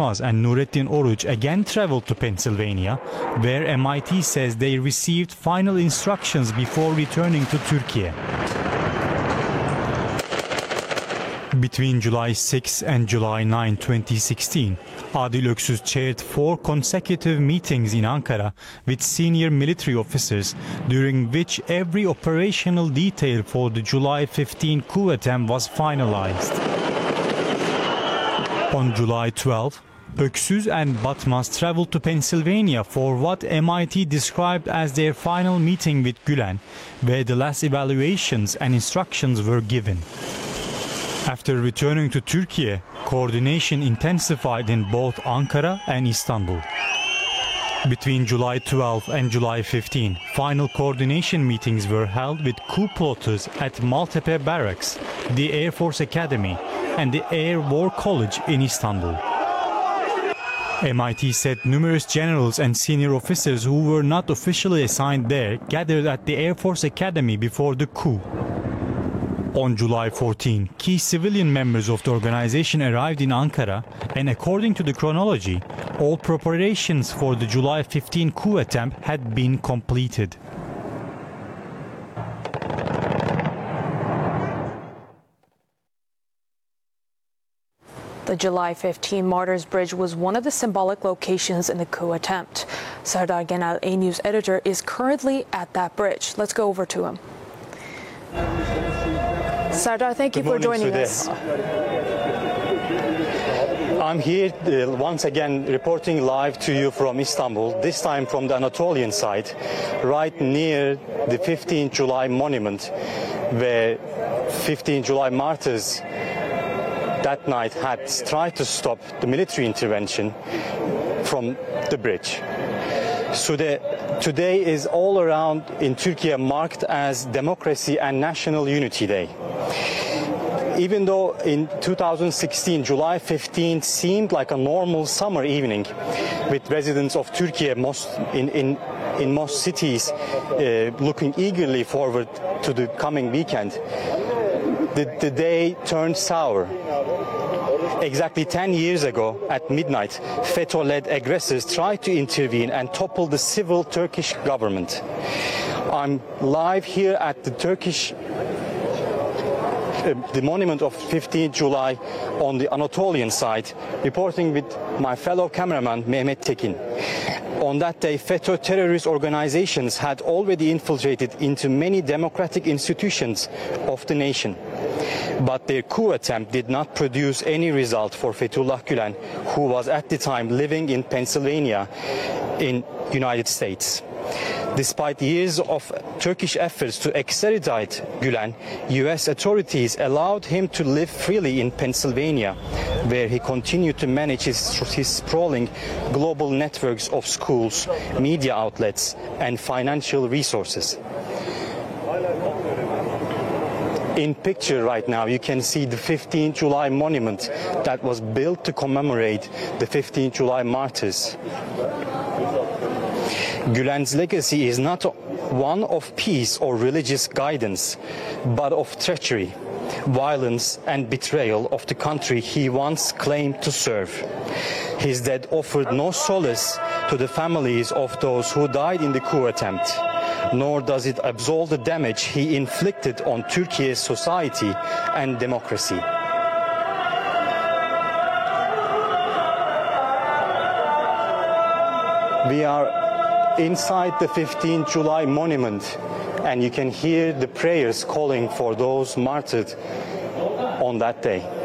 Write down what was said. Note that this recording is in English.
Korkmaz and Nurettin Oruç again traveled to Pennsylvania, where MIT says they received final instructions before returning to Turkey. Between July 6 and July 9, 2016, Adil Öksüz chaired 4 consecutive meetings in Ankara with senior military officers, during which every operational detail for the July 15 coup attempt was finalized. On July 12, Öksüz and Batmaz traveled to Pennsylvania for what MIT described as their final meeting with Gülen, where the last evaluations and instructions were given. After returning to Turkey, coordination intensified in both Ankara and Istanbul. Between July 12 and July 15, final coordination meetings were held with coup plotters at Maltepe Barracks, the Air Force Academy, and the Air War College in Istanbul. MIT said numerous generals and senior officers who were not officially assigned there gathered at the Air Force Academy before the coup. On July 14, key civilian members of the organization arrived in Ankara, and according to the chronology, all preparations for the July 15 coup attempt had been completed. The July 15 Martyrs Bridge was one of the symbolic locations in the coup attempt. Serdar Genel, A News editor, is currently at that bridge. Let's go over to him. Serdar, thank you for joining us. I'm here once again reporting live to you from Istanbul, this time from the Anatolian side, right near the 15th July monument, where 15 July martyrs that night had tried to stop the military intervention from the bridge. So today is all around in Turkey marked as Democracy and National Unity Day. Even though in 2016, July 15 seemed like a normal summer evening, with residents of Turkey in most cities looking eagerly forward to the coming weekend, the day turned sour. Exactly 10 years ago, at midnight, FETÖ-led aggressors tried to intervene and topple the civil Turkish government. I'm live here at the monument of 15th July on the Anatolian side, reporting with my fellow cameraman Mehmet Tekin. On that day, FETÖ terrorist organizations had already infiltrated into many democratic institutions of the nation. But their coup attempt did not produce any result for Fethullah Gülen, who was at the time living in Pennsylvania in the United States. Despite years of Turkish efforts to extradite Gülen, US authorities allowed him to live freely in Pennsylvania, where he continued to manage his sprawling global networks of schools, media outlets, and financial resources. In picture right now, you can see the 15th July monument that was built to commemorate the 15th July martyrs. Gülen's legacy is not one of peace or religious guidance, but of treachery, violence, and betrayal of the country he once claimed to serve. His death offered no solace to the families of those who died in the coup attempt, nor does it absolve the damage he inflicted on Turkey's society and democracy. We are inside the 15th July monument, and you can hear the prayers calling for those martyred on that day.